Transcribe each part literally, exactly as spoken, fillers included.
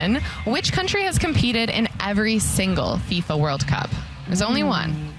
Which country has competed in every single FIFA World Cup? There's only one.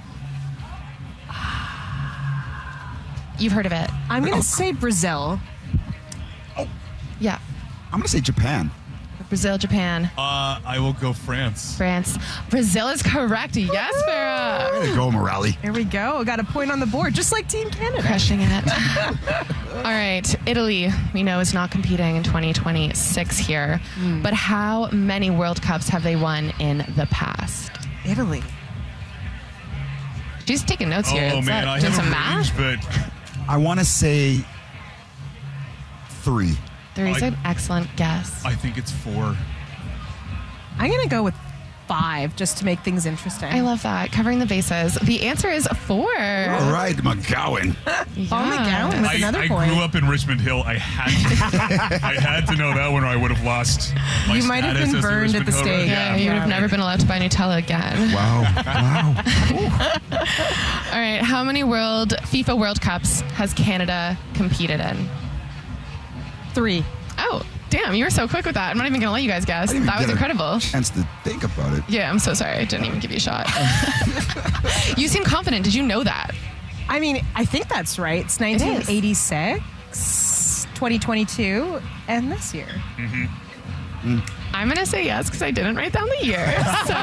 You've heard of it. I'm going to say Brazil. Yeah. I'm going to say Japan. Brazil, Japan, Uh, I will go France. France. Brazil is correct. Yes, Farah. Way to go, Morelli. There we go. Got a point on the board, just like Team Canada. Crushing it. All right. Italy, we know, is not competing in twenty twenty-six here. Mm. But how many World Cups have they won in the past? Italy. She's taking notes here. Oh, Is man, that- I doing have some a math? range, but I want to say three. There's I- an excellent guess. I think it's four. I'm going to go with five, just to make things interesting. I love that. Covering the bases. The answer is four. All right, McGowan. Paul McGowan with I, another I point. grew up in Richmond Hill. I had to, I had to know that one, or I would have lost my You might have status been as a burned at Richmond the Hill stake. resident. Yeah, you would have never been allowed to buy Nutella again. Wow. Wow. All right. How many World FIFA World Cups has Canada competed in? Three. Oh, damn. You were so quick with that. I'm not even going to let you guys guess. I didn't even That was get a incredible. Chance to think about it. Yeah, I'm so sorry. I didn't even give you a shot. You seem confident. Did you know that? I mean, I think that's right. It's nineteen eighty-six, twenty twenty-two, and this year. I'm going to say yes because I didn't write down the year.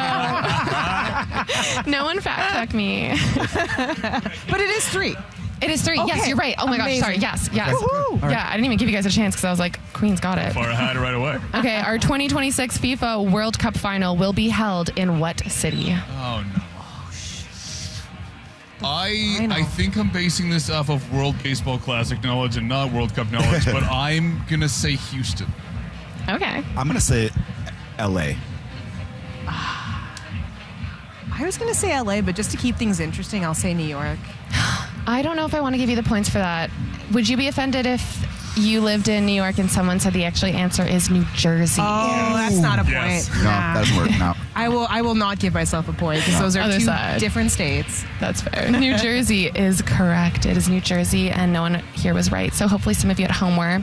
So no one fact check me. But it is three. It is three. Yes, Okay. you're right. Oh my gosh. Sorry. Amazing. Yes. Yes. Woohoo. Yeah, I didn't even give you guys a chance because I was like, Queen's got it. Far ahead right away. Okay, our twenty twenty-six FIFA World Cup final will be held in what city? Oh no. I Final. I think I'm basing this off of World Baseball Classic knowledge and not World Cup knowledge, but I'm gonna say Houston. Okay. I'm going to say L A. I was going to say L A, but just to keep things interesting, I'll say New York. I don't know if I want to give you the points for that. Would you be offended if you lived in New York and someone said the actual answer is New Jersey? Oh, that's not a point. Yes. No, Nah. that doesn't work. No. I will I will not give myself a point because those are Other two side. different states. That's fair. New Jersey is correct. It is New Jersey, and no one here was right. So hopefully some of you at home were.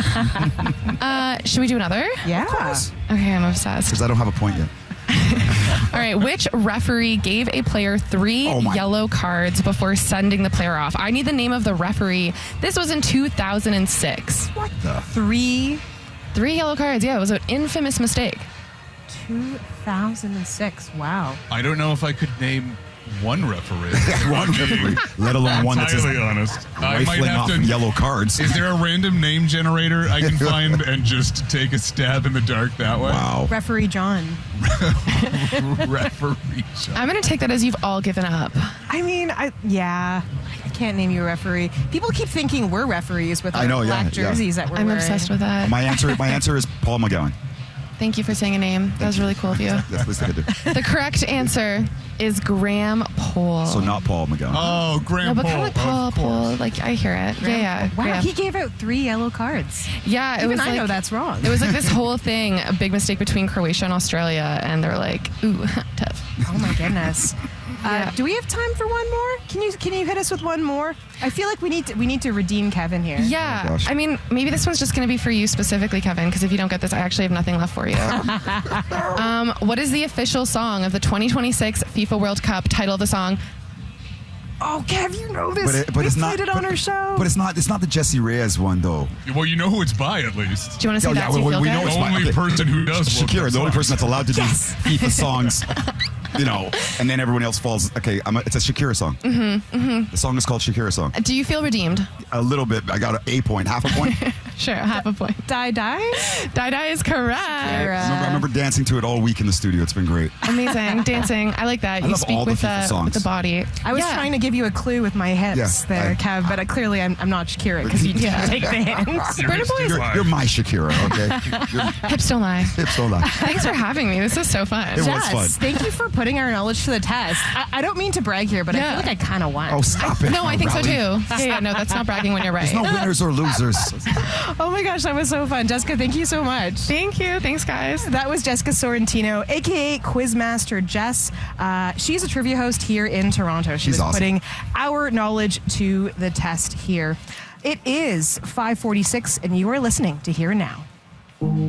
uh, should we do another? Yeah. Okay, I'm obsessed. Because I don't have a point yet. All right, which referee gave a player three Oh my- yellow cards before sending the player off? I need the name of the referee. This was in two thousand six. What the? Three, Three yellow cards. Yeah, it was an infamous mistake. two thousand six. Wow. I don't know if I could name one referee. One referee, let alone one that's just Entirely honest. I might rifling have off to. yellow cards. Is there a random name generator I can find and just take a stab in the dark that way? Wow. Referee John. Referee. John. I'm going to take that as you've all given up. I mean, I yeah. I can't name you a referee. People keep thinking we're referees with our I know, yeah, black yeah. jerseys that we're I'm wearing. obsessed with that. My answer, my answer is Paul McGowan. Thank you for saying a name. That was really cool of you. That's what I did. The correct answer is Graham Pohl. So not Paul McGowan. Oh, No, Graham but kind Paul. of like Paul, of course. Paul. Like, I hear it. Yeah, yeah. Wow, Graham. he gave out three yellow cards. Yeah, it Even was I like, know that's wrong. It was like this whole thing, a big mistake between Croatia and Australia, and they're like, ooh, tough. Oh my goodness. Yeah. Uh, do we have time for one more? Can you can you hit us with one more? I feel like we need to we need to redeem Kevin here. Yeah, Oh, gosh. I mean, maybe this one's just going to be for you specifically, Kevin, because if you don't get this, I actually have nothing left for you. um, what is the official song of the twenty twenty-six FIFA World Cup? Title of the song? Oh, Kev, you know this. But it- but we it's played not- it on but- our show. But it's not. It's not the Jesse Reyes one though. Well, you know who it's by at least. Do you want to say Oh, that? yeah, so you we- feel we good? know The it's fine. only Okay. person who does World Shakira, Cup the only songs. person that's allowed to do Yes. FIFA songs. You know, and then everyone else falls. Okay, I'm a, it's a Shakira song. Mm-hmm, mm-hmm. The song is called Shakira song. Do you feel redeemed? A little bit. I got a point, half a point. Sure, half a point. Die Die. Die Die is correct. Shakira. I remember, I remember dancing to it all week in the studio. It's been great. Amazing. Dancing. I like that. I you love speak all the with, FIFA the, songs. with the body. I was Yeah. trying to give you a clue with my hips Yeah, there, I- Kev, but uh, clearly I'm, I'm not Shakira because you Yeah. didn't take the hints. Your Burna hips Boy is- do You're, lie. you're my Shakira, okay? Your Hips don't lie. hips don't lie. Thanks for having me. This is so fun. It was Jess, fun. thank you for putting our knowledge to the test. I, I don't mean to brag here, but I Yeah. feel like I kind of won. Oh, stop it. No, I think so too. Rally. Yeah, yeah, no, that's not bragging when you're right. There's no winners or losers. Oh my gosh, that was so fun. Jessica, thank you so much. Thank you. Thanks, guys. That was Jessica Sorrentino, a k a. Quizmaster Jess. Uh, she's a trivia host here in Toronto. She She's was awesome. putting our knowledge to the test here. It is five forty-six, and you are listening to Here and Now.